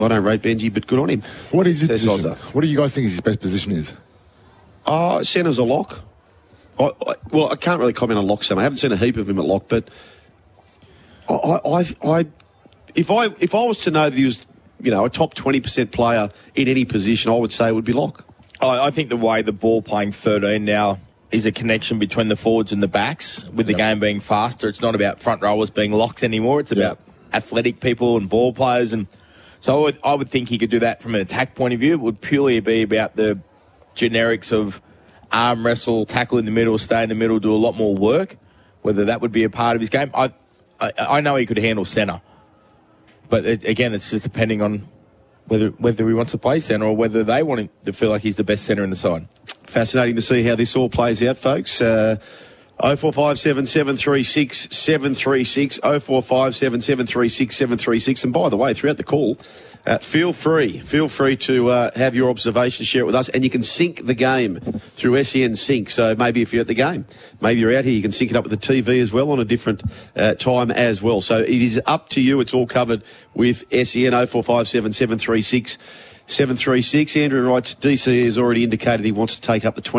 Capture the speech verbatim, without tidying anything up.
I don't rate Benji, but good on him. What is his Says position? Ozza. What do you guys think his best position is? Uh, centre's a lock. I, I, well, I can't really comment on lock, Sam. I haven't seen a heap of him at lock, but I, I, I, if I if I was to know that he was, you know, a top twenty percent player in any position, I would say it would be lock. I, I think the way the ball playing thirteen now is a connection between the forwards and the backs. With the yep. game being faster, it's not about front rowers being locks anymore. It's about yep. athletic people and ball players. And so I would, I would think he could do that from an attack point of view. It would purely be about the generics of arm wrestle, tackle in the middle, stay in the middle, do a lot more work, whether that would be a part of his game. I I, I know he could handle centre. But it, again, it's just depending on whether whether he wants to play centre or whether they want him to feel like he's the best centre in the side. Fascinating to see how this all plays out, folks. Uh, oh four five seven, seven three six, seven three six, oh four five seven, seven three six, seven three six. And by the way, throughout the call, uh, feel free, feel free to uh, have your observations, share it with us, and you can sync the game through S E N Sync. So maybe if you're at the game, maybe you're out here, you can sync it up with the T V as well on a different uh, time as well. So it is up to you. It's all covered with S E N. Oh four five seven, seven three six, seven three six. Andrew writes, D C has already indicated he wants to take up the twenty